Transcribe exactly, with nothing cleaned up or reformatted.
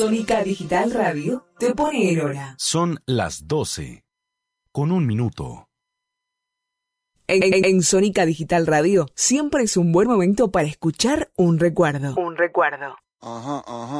Sónica Digital Radio te pone en hora. Son las doce, con un minuto. En, en, en Sónica Digital Radio siempre es un buen momento para escuchar un recuerdo. Un recuerdo. Ajá, ajá.